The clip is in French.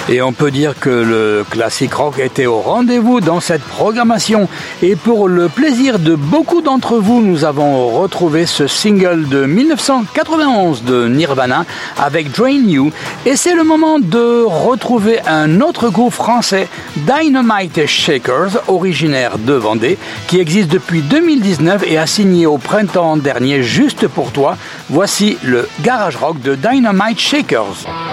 Et on peut dire que le classique rock était au rendez-vous dans cette programmation. Et pour le plaisir de beaucoup d'entre vous, nous avons retrouvé ce single de 1991 de Nirvana avec Drain You. Et c'est le moment de retrouver un autre groupe français, Dynamite Shakers, originaire de Vendée, qui existe depuis 2019 et a signé au printemps dernier juste pour toi. Voici le garage rock de Dynamite Shakers.